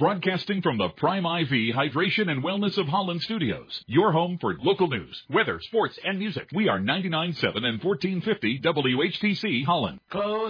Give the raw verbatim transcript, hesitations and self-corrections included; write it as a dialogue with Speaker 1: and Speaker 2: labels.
Speaker 1: broadcasting from the Prime I V Hydration and Wellness of Holland studios. Your home for local news, weather, sports, and music. We are ninety-nine point seven and fourteen fifty W H T C Holland.
Speaker 2: Close